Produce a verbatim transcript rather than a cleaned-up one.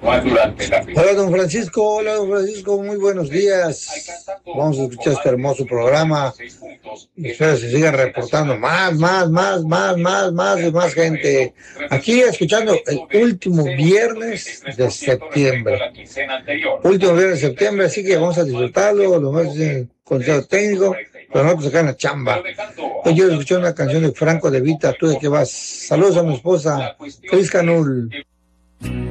Hola, don Francisco. Hola, don Francisco. Muy buenos días. Vamos a escuchar este hermoso programa. Y espero se sigan reportando más, más, más, más, más, más y más gente. Aquí escuchando el último viernes de septiembre. Último viernes de septiembre, así que vamos a disfrutarlo. Lo más eh, consejo técnico, pero nosotros acá en la chamba. Hoy quiero escuchar una canción de Franco De Vita. ¿Tú de qué vas? Saludos a mi esposa. Feliz Canul.